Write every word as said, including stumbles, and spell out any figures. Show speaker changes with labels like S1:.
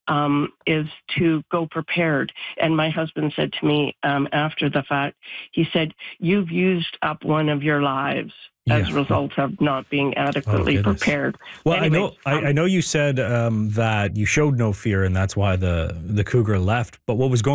S1: um, is to go prepared. And my husband said to me um, after the fact, he said, "You've used up one of your lives as
S2: Yeah.
S1: a result of not being
S2: Oh,
S1: adequately
S2: goodness.
S1: prepared."
S2: Well, I
S1: Anyways,
S2: know I,
S1: um,
S2: I know you said um, that you showed no fear, and that's why the the cougar left. But what was going